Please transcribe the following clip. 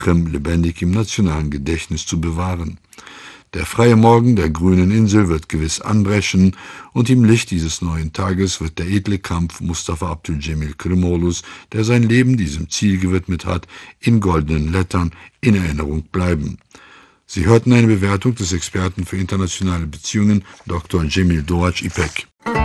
Krim lebendig im nationalen Gedächtnis zu bewahren. Der freie Morgen der grünen Insel wird gewiss anbrechen, und im Licht dieses neuen Tages wird der edle Kampf Mustafa Abdülcemil Kırımoğlu's, der sein Leben diesem Ziel gewidmet hat, in goldenen Lettern in Erinnerung bleiben. Sie hörten eine Bewertung des Experten für internationale Beziehungen Dr. Cemil Doğaç İpek.